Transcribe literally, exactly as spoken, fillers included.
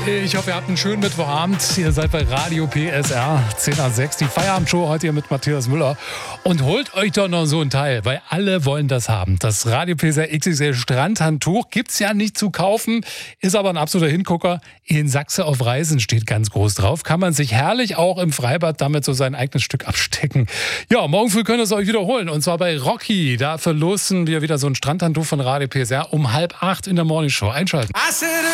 Ich hoffe, ihr habt einen schönen Mittwochabend. Ihr seid bei Radio P S R zehn nach sechs, die Feierabendshow heute hier mit Matthias Müller. Und holt euch doch noch so ein Teil, weil alle wollen das haben. Das Radio P S R X X L Strandhandtuch gibt's ja nicht zu kaufen, ist aber ein absoluter Hingucker. In Sachse auf Reisen steht ganz groß drauf. Kann man sich herrlich auch im Freibad damit so sein eigenes Stück abstecken. Ja, morgen früh könnt ihr es euch wiederholen. Und zwar bei Rocky. Da verlosen wir wieder so ein Strandhandtuch von Radio P S R um halb acht in der Morningshow. Einschalten.